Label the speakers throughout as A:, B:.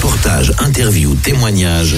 A: Reportages, interviews, témoignages,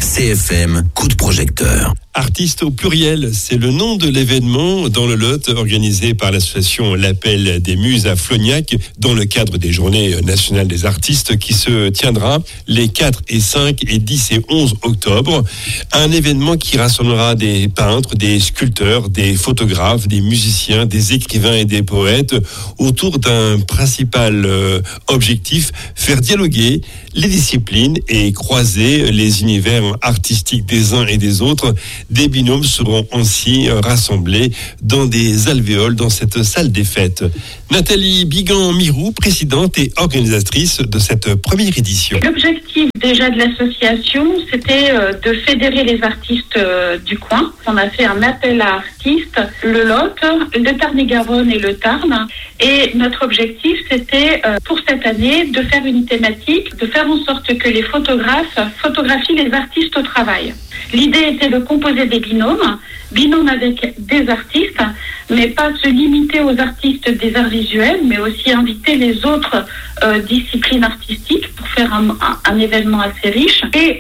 A: CFM, coup de projecteur.
B: Artistes au pluriel, c'est le nom de l'événement dans le Lot organisé par l'association L'Appel des Muses à Flognac dans le cadre des Journées nationales des artistes qui se tiendra les 4 et 5 et 10 et 11 octobre. Un événement qui rassemblera des peintres, des sculpteurs, des photographes, des musiciens, des écrivains et des poètes autour d'un principal objectif, faire dialoguer les disciplines et croiser les univers artistiques des uns et des autres. Des binômes seront ainsi rassemblés dans des alvéoles dans cette salle des fêtes. Nathalie Bigan-Mirou, présidente et organisatrice de cette première édition.
C: L'objectif déjà de l'association, c'était de fédérer les artistes du coin. On a fait un appel à artistes, le Lot, le Tarn-et-Garonne et le Tarn. Et notre objectif, c'était pour cette année de faire une thématique, de faire en sorte que les photographes photographient les artistes au travail. L'idée était de composer des binômes avec des artistes, mais pas se limiter aux artistes des arts visuels, mais aussi inviter les autres disciplines artistiques pour faire un événement assez riche et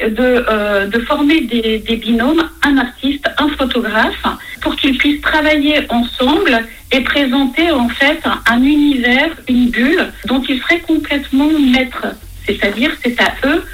C: de former des binômes, un artiste, un photographe, pour qu'ils puissent travailler ensemble et présenter en fait un univers, une bulle dont ils seraient complètement maîtres. C'est-à-dire, c'est à eux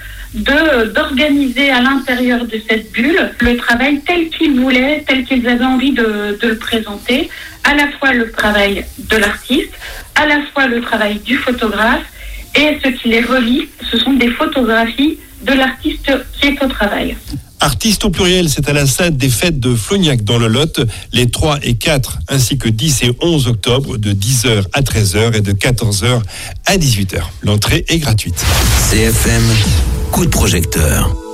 C: d'organiser à l'intérieur de cette bulle le travail tel qu'ils voulaient, tel qu'ils avaient envie de le présenter, à la fois le travail de l'artiste, à la fois le travail du photographe, et ce qui les relie, ce sont des photographies de l'artiste qui est au travail.
B: Artistes au pluriel, c'est à la salle des fêtes de Flognac dans le Lot, les 3 et 4 ainsi que 10 et 11 octobre de 10h à 13h et de 14h à 18h. L'entrée est gratuite.
A: CFM, coup de projecteur.